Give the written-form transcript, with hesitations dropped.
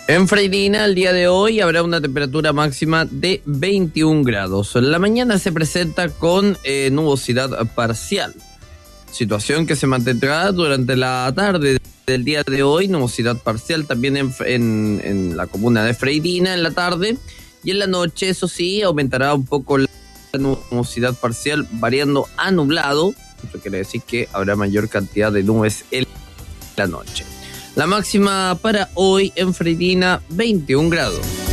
En Freirina, el día de hoy, habrá una temperatura máxima de 21 grados. La mañana se presenta con nubosidad parcial, situación que se mantendrá durante la tarde del día de hoy. Nubosidad parcial también en la comuna de Freirina en la tarde, y en la noche, eso sí, aumentará un poco la nubosidad parcial, variando a nublado. Eso quiere decir que habrá mayor cantidad de nubes en la noche. La máxima para hoy en Freirina, 21 grados.